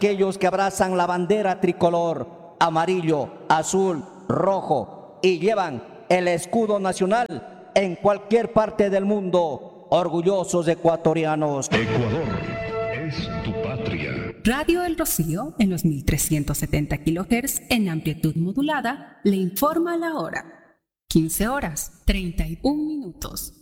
aquellos que abrazan la bandera tricolor, amarillo, azul, rojo y llevan el escudo nacional en cualquier parte del mundo, orgullosos ecuatorianos. Ecuador es tu patria. Radio El Rocío, en los 1370 kHz en amplitud modulada, le informa la hora. 15 horas, 31 minutos.